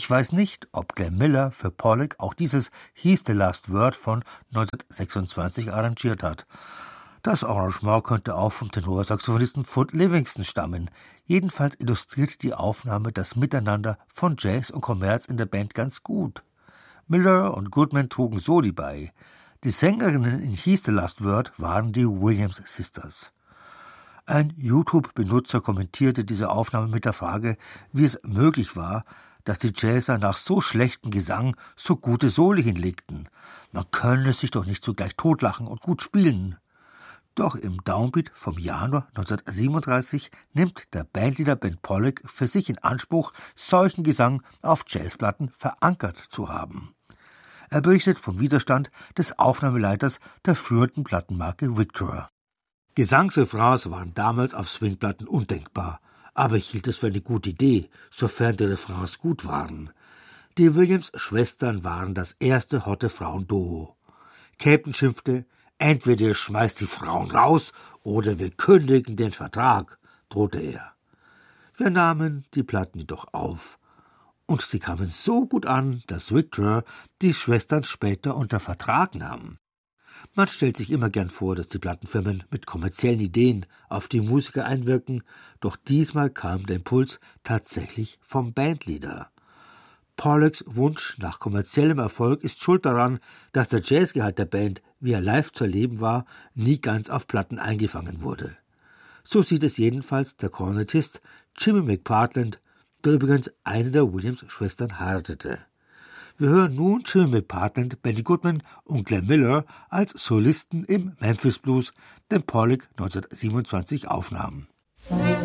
Ich weiß nicht, ob Glenn Miller für Pollock auch dieses He's the Last Word von 1926 arrangiert hat. Das Arrangement könnte auch vom Tenorsaxophonisten Foot Livingston stammen. Jedenfalls illustriert die Aufnahme das Miteinander von Jazz und Kommerz in der Band ganz gut. Miller und Goodman trugen Soli bei. Die Sängerinnen in He's the Last Word waren die Williams Sisters. Ein YouTube-Benutzer kommentierte diese Aufnahme mit der Frage, wie es möglich war, dass die Jazzer nach so schlechtem Gesang so gute Soli hinlegten. Man könne sich doch nicht zugleich totlachen und gut spielen. Doch im Downbeat vom Januar 1937 nimmt der Bandleader Ben Pollock für sich in Anspruch, solchen Gesang auf Jazzplatten verankert zu haben. Er berichtet vom Widerstand des Aufnahmeleiters der führenden Plattenmarke Victor. Gesangsrefrains waren damals auf Swingplatten undenkbar, aber ich hielt es für eine gute Idee, sofern die Refrains gut waren. Die Williams-Schwestern waren das erste hotte Frauenduo. Captain schimpfte, entweder ihr schmeißt die Frauen raus oder wir kündigen den Vertrag, drohte er. Wir nahmen die Platten jedoch auf. Und sie kamen so gut an, dass Victor die Schwestern später unter Vertrag nahm. Man stellt sich immer gern vor, dass die Plattenfirmen mit kommerziellen Ideen auf die Musiker einwirken, doch diesmal kam der Impuls tatsächlich vom Bandleader. Pollocks Wunsch nach kommerziellem Erfolg ist schuld daran, dass der Jazzgehalt der Band, wie er live zu erleben war, nie ganz auf Platten eingefangen wurde. So sieht es jedenfalls der Kornettist Jimmy McPartland, der übrigens eine der Williams-Schwestern heiratete. Wir hören nun Jimmy McPartland, Benny Goodman und Glenn Miller als Solisten im Memphis Blues, den Pollock 1927 aufnahm.